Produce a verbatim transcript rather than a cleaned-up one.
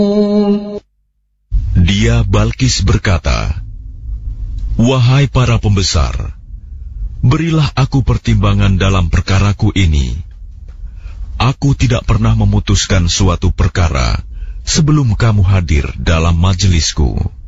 Dia Balkis berkata, "Wahai para pembesar, berilah aku pertimbangan dalam perkaraku ini. Aku tidak pernah memutuskan suatu perkara sebelum kamu hadir dalam majelisku."